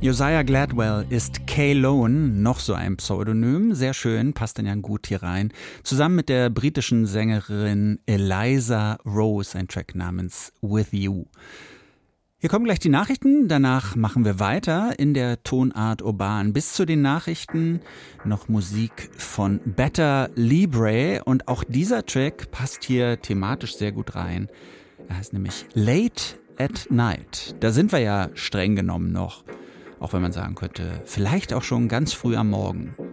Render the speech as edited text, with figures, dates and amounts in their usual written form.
Josiah Gladwell ist K-Lone, noch so ein Pseudonym, sehr schön, passt dann ja gut hier rein. Zusammen mit der britischen Sängerin Eliza Rose, ein Track namens With You. Hier kommen gleich die Nachrichten, danach machen wir weiter in der Tonart Urban. Bis zu den Nachrichten noch Musik von Better Libre und auch dieser Track passt hier thematisch sehr gut rein. Er heißt nämlich Late at Night. Da sind wir ja streng genommen noch. Auch wenn man sagen könnte, vielleicht auch schon ganz früh am Morgen.